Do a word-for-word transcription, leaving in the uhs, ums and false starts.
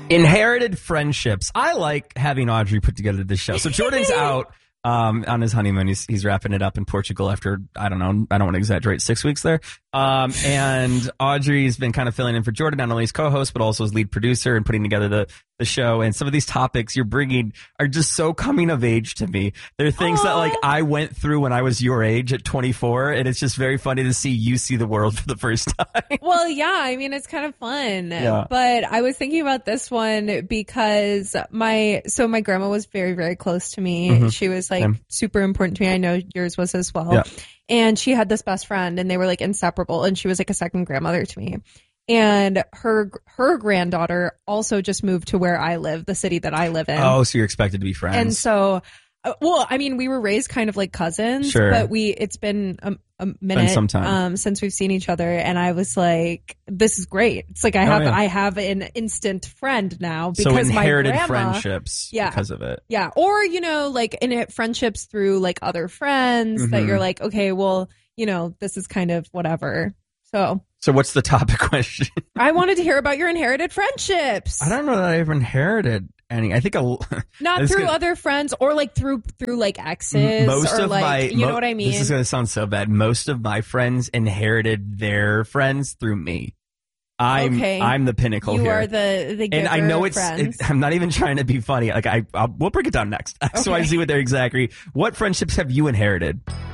Inherited friendships. I like having Audrey put together this show. So Jordan's out um, on his honeymoon. He's, he's wrapping it up in Portugal after, I don't know, I don't want to exaggerate, six weeks there. Um, and Audrey's been kind of filling in for Jordan, not only as co-host, but also as lead producer and putting together the, the show. And some of these topics you're bringing are just so coming of age to me. They're things Aww. that like I went through when I was your age at twenty-four. And it's just very funny to see you see the world for the first time. Well, yeah, I mean, it's kind of fun. Yeah. But I was thinking about this one because my, so my grandma was very, very close to me. Mm-hmm. She was like yeah. super important to me. I know yours was as well. Yeah. And she had this best friend and they were like inseparable, and she was like a second grandmother to me. And her her granddaughter also just moved to where I live, the city that I live in. Oh, so you're expected to be friends. And so, uh, well, I mean, we were raised kind of like cousins, sure. but we it's been a, a minute some time. um since we've seen each other, and I was like, this is great. It's like I have oh, yeah. I have an instant friend now because so inherited my grandma, friendships yeah, because of it. Yeah, or you know, like in friendships through like other friends mm-hmm. that you're like, okay, well, you know, this is kind of whatever. So. So what's the topic question? I wanted to hear about your inherited friendships. I don't know that I ever inherited any. I think a, not through gonna, other friends or like through through like exes. Most or of like, my, you mo- know what I mean. This is going to sound so bad. Most of my friends inherited their friends through me. I'm okay. I'm the pinnacle you here. You are the the giver and I know of it's, friends. it's. I'm not even trying to be funny. Like I, I'll, we'll break it down next. Okay. So I see what they're exactly. What friendships have you inherited?